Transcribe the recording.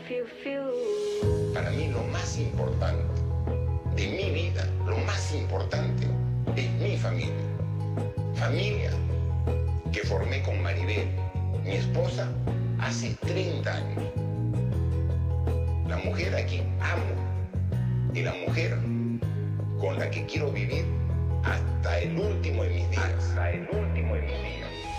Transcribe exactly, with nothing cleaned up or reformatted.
Para mí lo más importante de mi vida, lo más importante es mi familia. Familia que formé con Maribel, mi esposa, hace treinta años. La mujer a quien amo y la mujer con la que quiero vivir hasta el último de mis días. Hasta el último de mis días.